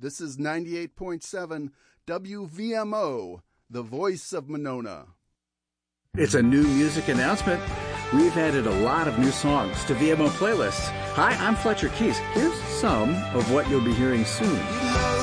This is 98.7 WVMO, the voice of Monona. It's a new music announcement. We've added a lot of new songs to VMO playlists. Hi, I'm Fletcher Keys. Here's some of what you'll be hearing soon.